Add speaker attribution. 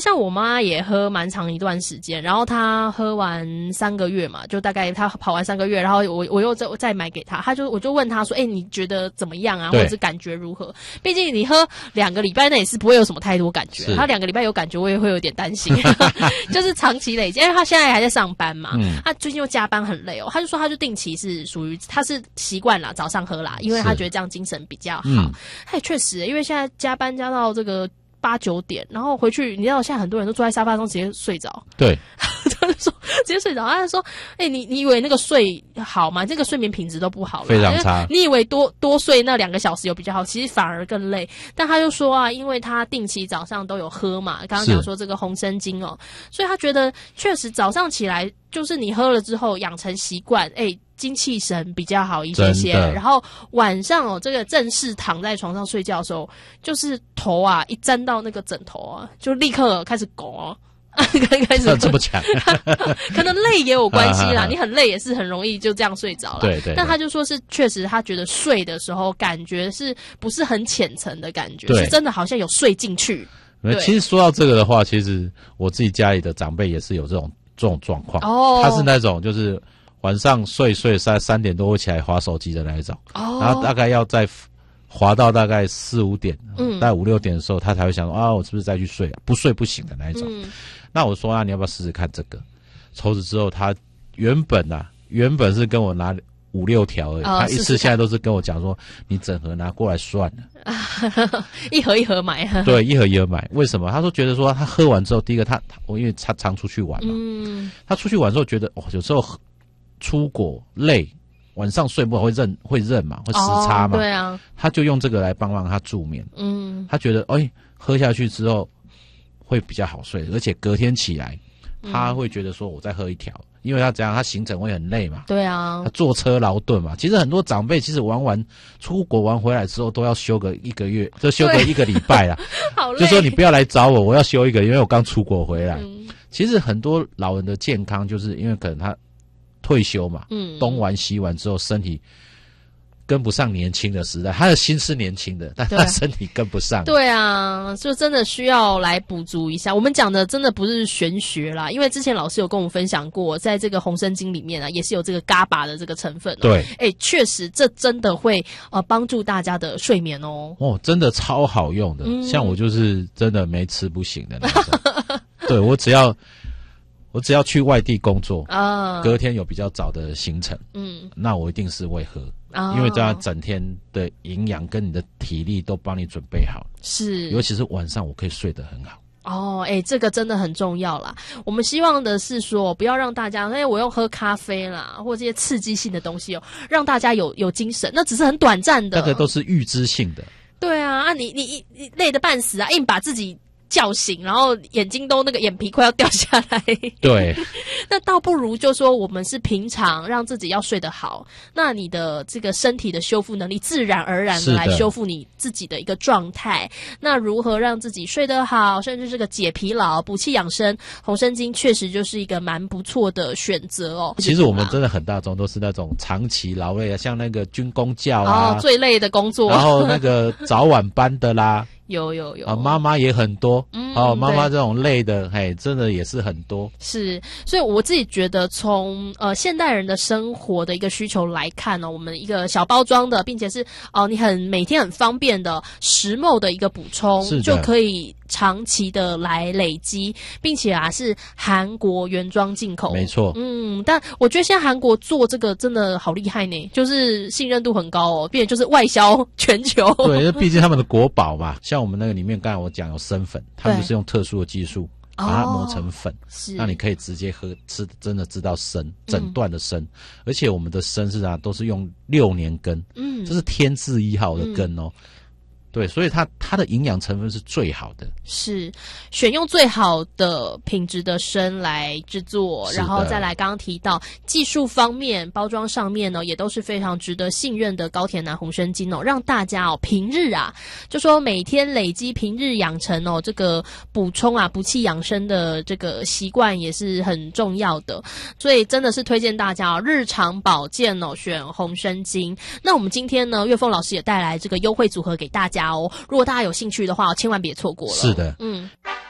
Speaker 1: 像我妈也喝蛮长一段时间，然后她喝完3个月嘛，就大概她跑完3个月，然后我又再买给她，我就问她说，你觉得怎么样啊？或者是感觉如何？毕竟你喝2个礼拜，那也是不会有什么太多感觉。她2个礼拜有感觉，我也会有点担心，就是长期累积，因为她现在还在上班嘛，她最近又加班很累哦，她就说她就定期是属于她是习惯啦，早上喝啦，因为她觉得这样精神比较好。她也确实，因为现在加班加到这个8、9点，然后回去，你知道现在很多人都坐在沙发上直接睡着。
Speaker 2: 对，
Speaker 1: 他就说直接睡着。他就说，你以为那个睡好吗？这个睡眠品质都不好了，
Speaker 2: 非常差。
Speaker 1: 你以为多睡那2个小时有比较好，其实反而更累。但他就说啊，因为他定期早上都有喝嘛，刚刚讲说这个红参精哦，所以他觉得确实早上起来就是你喝了之后养成习惯，精气神比较好一些，然后晚上这个正式躺在床上睡觉的时候，就是头啊一沾到那个枕头啊，就立刻开始拱开始
Speaker 2: 这么强，
Speaker 1: 可能累也有关系啦。你很累也是很容易就这样睡着了。
Speaker 2: 对。
Speaker 1: 但他就说是确实，他觉得睡的时候感觉是不是很浅层的感觉，是真的好像有睡进去。
Speaker 2: 其实说到这个的话，其实我自己家里的长辈也是有这种状况。他是那种就是晚上睡3点多会起来滑手机的那一种，然后大概要再滑到大概4、5点，大概5、6点的时候，他才会想说我是不是再去睡不睡不行的那一种。那我说你要不要试试看这个？抽脂之后，他原本是跟我拿5、6条而已，他一次现在都是跟我讲说，你整盒拿过来算了，
Speaker 1: 一盒一盒买。
Speaker 2: 对，一盒一盒买。为什么？他说觉得说他喝完之后，第一个因为他常出去玩嘛，他出去玩之后觉得有时候出国累，晚上睡不好会认嘛，会时差嘛，
Speaker 1: 对啊，
Speaker 2: 他就用这个来帮他助眠。他觉得喝下去之后会比较好睡，而且隔天起来他会觉得说我再喝1条，因为他这样他行程会很累嘛，
Speaker 1: 对啊，
Speaker 2: 他坐车劳顿嘛。其实很多长辈其实出国玩回来之后都要休个1个月，就休个1个礼拜啦。
Speaker 1: 好累，
Speaker 2: 就说你不要来找我要休1个，因为我刚出国回来。其实很多老人的健康就是因为可能他退休嘛，东玩西玩之后，身体跟不上年轻的时代，他的心是年轻的，但他身体跟不上。
Speaker 1: 对啊，就真的需要来补足一下。我们讲的真的不是玄学啦，因为之前老师有跟我们分享过，在这个红参精里面啊，也是有这个GABA的这个成分。
Speaker 2: 对，
Speaker 1: 确实这真的会帮助大家的睡眠哦。
Speaker 2: 真的超好用的，像我就是真的没吃不行的那种。对，我只要去外地工作隔天有比较早的行程，那我一定是会喝，因为这样整天的营养跟你的体力都帮你准备好，是，尤其是晚上我可以睡得很好。
Speaker 1: 这个真的很重要啦。我们希望的是说，不要让大家，我用喝咖啡啦，或这些刺激性的东西让大家有精神，那只是很短暂的，
Speaker 2: 那个都是预知性的。
Speaker 1: 对啊，你累得半死啊，硬把自己叫醒，然后眼睛都那个眼皮快要掉下来。
Speaker 2: 对，
Speaker 1: 那倒不如就说我们是平常让自己要睡得好，那你的这个身体的修复能力自然而然的来修复你自己的一个状态。那如何让自己睡得好，甚至这个解疲劳、补气养生，红参精确实就是一个蛮不错的选择哦。
Speaker 2: 其实我们真的很大众都是那种长期劳累的，像那个军公教啊，
Speaker 1: 最累的工作，
Speaker 2: 然后那个早晚班的啦。
Speaker 1: 有
Speaker 2: 妈妈也很多，妈妈这种累的，真的也是很多。
Speaker 1: 是，所以我自己觉得从现代人的生活的一个需求来看呢，我们一个小包装的，并且是你每天很方便的食物的一个补充，就可以长期的来累积，并且是韩国原装进口，
Speaker 2: 没错。
Speaker 1: 但我觉得现在韩国做这个真的好厉害呢，就是信任度很高哦，并且就是外销全球。
Speaker 2: 对，毕竟他们的国宝嘛，像我们那个里面刚才我讲有生粉，他们就是用特殊的技术把它磨成粉，那你可以直接吃，真的知道生，整段的生，而且我们的生是都是用6年根，这是天字1号的根哦。对，所以它的营养成分是最好的，
Speaker 1: 是选用最好的品质的参来制作，然后再来刚刚提到技术方面、包装上面呢，也都是非常值得信任的高田南红参精哦，让大家平日就说每天累积平日养成这个补充补气养生的这个习惯也是很重要的，所以真的是推荐大家日常保健选红参精。那我们今天呢，岳凤老师也带来这个优惠组合给大家哦，如果大家有兴趣的话，千万别错过了。
Speaker 2: 是的，